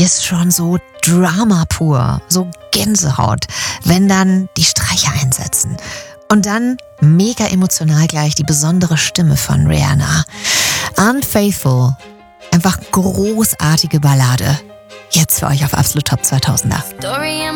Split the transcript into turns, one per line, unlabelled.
ist schon so Drama pur, so Gänsehaut, wenn dann die Streicher einsetzen. Und dann mega emotional gleich die besondere Stimme von Rihanna. Unfaithful, einfach großartige Ballade. Jetzt für euch auf Absolut Top 2000er.